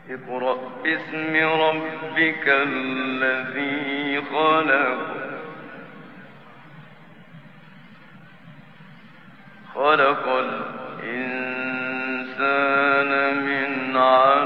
اقرأ باسم ربك الذي خلق الإنسان من علق